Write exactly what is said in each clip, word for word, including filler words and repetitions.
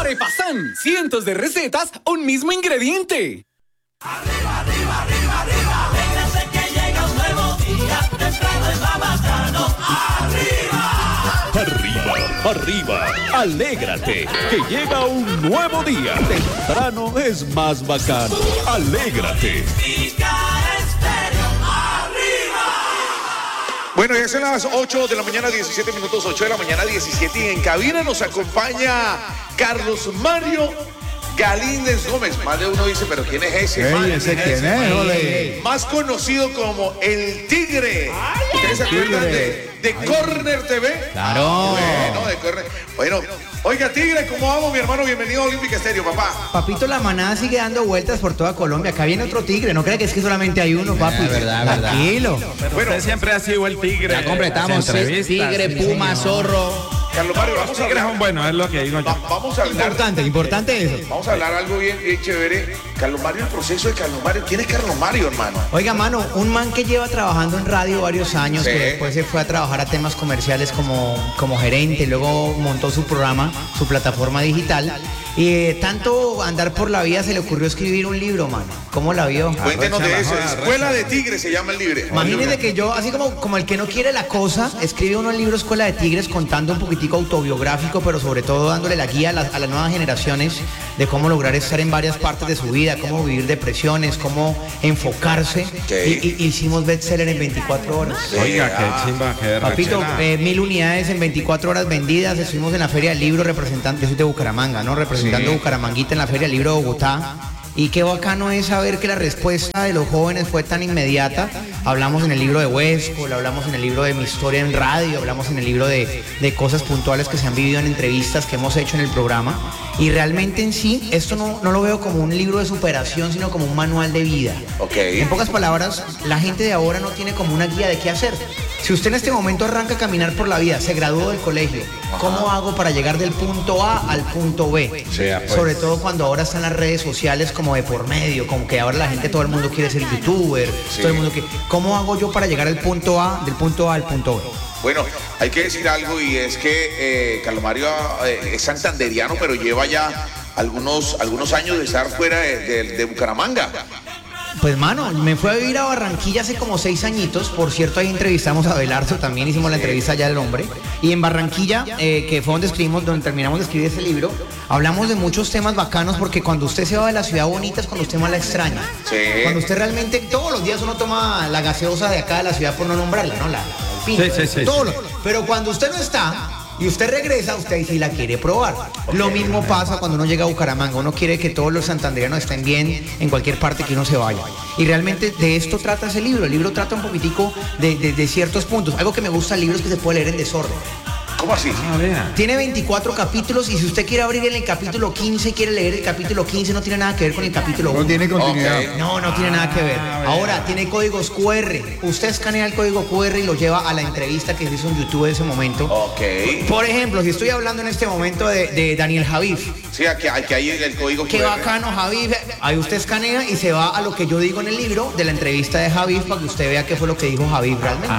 Arepasan, cientos de recetas, un mismo ingrediente. Arriba, arriba, arriba, arriba. Alégrate que llega un nuevo día. Temprano es más bacano. ¡Arriba! Arriba, arriba. Alégrate que llega un nuevo día. Temprano es más bacano. Alégrate. Bueno, ya son las ocho de la mañana, diecisiete minutos, ocho de la mañana, diecisiete. Y en cabina nos acompaña Carlos Mario Galíndez Gómez. Más de uno dice, pero ¿quién es ese? Ey, ¿ese quién es? Ole. Más conocido como El Tigre. ¿Ustedes se acuerdan de, de Corner T V? Claro. Bueno, de Corner. Bueno, oiga, Tigre, ¿cómo vamos, mi hermano? Bienvenido a Olímpica Estéreo, papá. Papito, la manada sigue dando vueltas por toda Colombia. Acá viene otro tigre. No crea que es que solamente hay uno, papi. Es verdad, verdad. Tranquilo. Pero Bueno, usted siempre ha sido el tigre. Ya completamos. Las entrevistas, Tigre, sí, Puma, señor. Zorro. Carlos Mario, Los vamos a tigres hablar. son buenos, es lo que digo yo. Va- vamos a hablar. Importante, importante eso. Vamos a hablar algo bien, bien chévere. Carlos Mario, el proceso de Carlos Mario. ¿Quién es Carlos Mario, hermano? Oiga, mano, un man que lleva trabajando en radio varios años, Sí. que después se fue a trabajar a temas comerciales como, como gerente, luego montó su programa, su plataforma digital. Y eh, tanto andar por la vida se le ocurrió escribir un libro, mano. ¿Cómo la vio? Cuéntenos de eso. Arrecha, Escuela de Tigres se llama el libro. Imagínense que yo, así como, como el que no quiere la cosa, escribe uno el libro Escuela de Tigres contando un poquitico autobiográfico, pero sobre todo dándole la guía a, la- a las nuevas generaciones de cómo lograr estar en varias partes de su vida, cómo vivir depresiones, cómo enfocarse. Ok. Y, y- hicimos bestseller en veinticuatro horas. Oiga, qué chimba, qué Papito, rechera. eh, mil unidades en veinticuatro horas vendidas. Estuvimos en la Feria del Libro representando, yo soy de Bucaramanga, ¿no? Representando Sí. Bucaramanguita en la Feria del Libro de Bogotá. Y qué bacano es saber que la respuesta de los jóvenes fue tan inmediata. Hablamos en el libro de Huesco, hablamos en el libro de Mi Historia en Radio, hablamos en el libro de, de cosas puntuales que se han vivido en entrevistas que hemos hecho en el programa. Y realmente en sí, esto no, no lo veo como un libro de superación, sino como un manual de vida. Ok. En pocas palabras, la gente de ahora no tiene como una guía de qué hacer. Si usted en este momento arranca a caminar por la vida, se graduó del colegio, ¿cómo hago para llegar del punto A al punto B? Sea, pues. Sobre todo cuando ahora están las redes sociales como de por medio, como que ahora la gente, todo el mundo quiere ser youtuber, Sí. todo el mundo quiere... ¿Cómo hago yo para llegar al punto A, del punto A al punto B? Bueno, hay que decir algo y es que eh, Carlos Mario eh, es santanderiano, pero lleva ya algunos, algunos años de estar fuera de, de- de Bucaramanga. Pues mano, me fui a vivir a Barranquilla hace como seis añitos. Por cierto, ahí entrevistamos a Belardo, también hicimos la entrevista allá del hombre. Y en Barranquilla, eh, que fue donde escribimos, donde terminamos de escribir ese libro, hablamos de muchos temas bacanos porque cuando usted se va de la ciudad bonita es cuando usted más la extraña. Sí. Cuando usted realmente, todos los días uno toma la gaseosa de acá de la ciudad por no nombrarla, ¿no? La, la Alpina. Sí, sí, sí, Todos sí. los- Pero cuando usted no está... Y usted regresa, usted ahí sí la quiere probar. Lo mismo pasa cuando uno llega a Bucaramanga. Uno quiere que todos los santanderianos estén bien en cualquier parte que uno se vaya. Y realmente de esto trata ese libro. El libro trata un poquitico de, de- de ciertos puntos. Algo que me gusta del libro es que se puede leer en desorden. ¿Cómo así? Ah, vea. Tiene veinticuatro capítulos y si usted quiere abrir en el capítulo quince, quiere leer el capítulo quince, no tiene nada que ver con el capítulo uno. No tiene continuidad. Ok. No, no tiene nada que ver. Ahora, tiene códigos cu erre. Usted escanea el código cu erre y lo lleva a la entrevista que hizo en YouTube en ese momento. Ok. Por ejemplo, si estoy hablando en este momento de, de Daniel Javif. Sí, aquí, aquí hay el código Qué Q R. bacano, Javif. Ahí usted escanea y se va a lo que yo digo en el libro de la entrevista de Javif para que usted vea qué fue lo que dijo Javif realmente.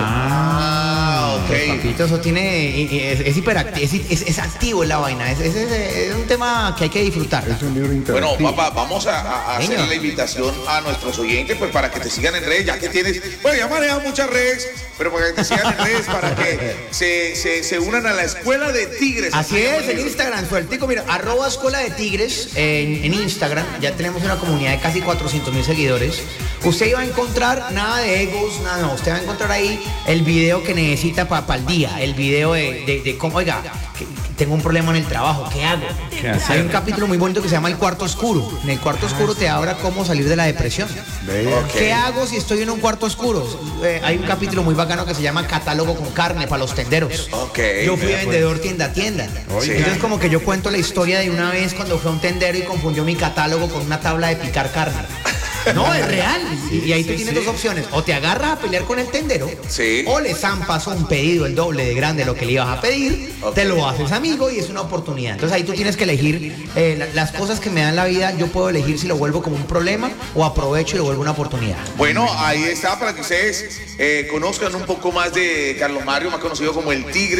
Ah, Pues, ok. papito, eso tiene, es, es hiperactivo, es, es- es activo en la vaina, es, es- es- es un tema que hay que disfrutar. Es un libro Bueno, interactivo. papá, vamos a, a- a hacer Señor. la invitación a nuestros oyentes pues para que te sigan en redes, ya que tienes, bueno, ya manejas muchas redes, pero para que te sigan en redes, para que se, se, se unan a la Escuela de Tigres. Así Se llama es, el en libro. Instagram, sueltico, mira, arroba Escuela de Tigres en, en Instagram, ya tenemos una comunidad de casi cuatrocientos mil seguidores. Usted va a encontrar nada de egos, nada, no, usted va a encontrar ahí el video que necesita para el día, el video de, de, de cómo, oiga, que- que tengo un problema en el trabajo, ¿qué hago? ¿Qué hacer? Hay un capítulo muy bonito que se llama El Cuarto Oscuro. En el Cuarto Oscuro te habla cómo salir de la depresión. Vea. Ok. ¿Qué hago si estoy en un cuarto oscuro? Eh, hay un capítulo muy bacano que se llama Catálogo con carne para los tenderos. Ok, Yo fui vea, vendedor tienda a tienda. Oiga. Entonces como que yo cuento la historia de una vez cuando fue a un tendero y confundió mi catálogo con una tabla de picar carne. No, es real. Y, y ahí tú tienes dos opciones. O te agarras a pelear con el tendero, Sí. o le zampas un pedido el doble de grande de lo que le ibas a pedir, Ok. te lo haces amigo y es una oportunidad. Entonces ahí tú tienes que elegir eh, la- las cosas que me dan la vida. Yo puedo elegir si lo vuelvo como un problema o aprovecho y lo vuelvo una oportunidad. Bueno, ahí está para que ustedes eh, conozcan un poco más de Carlos Mario, más conocido como El Tigre.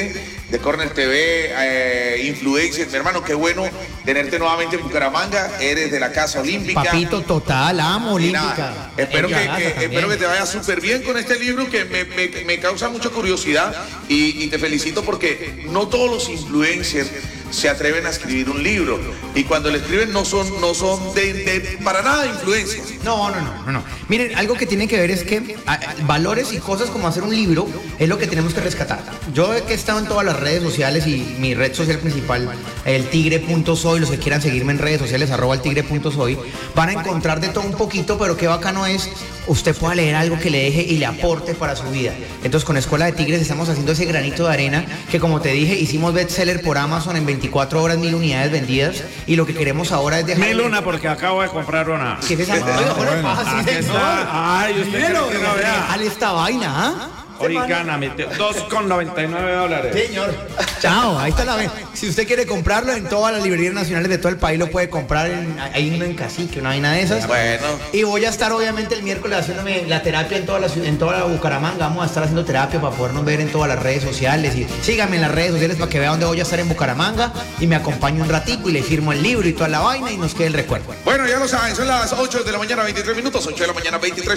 de Corner T V, eh, influencers. Mi hermano, qué bueno tenerte nuevamente en Bucaramanga. Eres de la Casa Olímpica. Papito, total, amo Y nada, Olímpica. espero, que, Ella que- también. espero que te vaya súper bien con este libro que me, me- me causa mucha curiosidad y, y te felicito porque no todos los influencers se atreven a escribir un libro y cuando le escriben no son, no son de, de- para nada influencias. No, no, no, no, no. Miren, algo que tiene que ver es que a- a- valores y cosas como hacer un libro es lo que tenemos que rescatar. Yo que he estado en todas las redes sociales y mi red social principal, el tigre punto soy, los que quieran seguirme en redes sociales, arroba el tigre punto soy, van a encontrar de todo un poquito, pero qué bacano es usted pueda leer algo que le deje y le aporte para su vida. Entonces con Escuela de Tigres estamos haciendo ese granito de arena que, como te dije, hicimos bestseller por Amazon en veinticuatro horas, mil unidades vendidas, y lo que queremos ahora es dejar... Mil una porque acabo de comprar una. ¿Qué es esa? Oiga, bueno, bueno. pasa, sí, Aquí señor. está. Ay, usted cree que no vea. Dale esta vaina, ¿ah? Oigan, dos con noventa y nueve dólares. Señor. Chao, ahí está la venta. Si usted quiere comprarlo en todas las librerías nacionales de todo el país, lo puede comprar. En, hay uno en Cacique, una vaina de esas. Bueno. Y voy a estar obviamente el miércoles haciéndome la terapia en toda la, ciu- en toda la Bucaramanga. Vamos a estar haciendo terapia para podernos ver en todas las redes sociales. Y síganme en las redes sociales para que vea dónde voy a estar en Bucaramanga. Y me acompañe un ratico y le firmo el libro y toda la vaina y nos quede el recuerdo. Bueno, ya lo saben, son las ocho de la mañana, veintitrés minutos, ocho de la mañana, veintitrés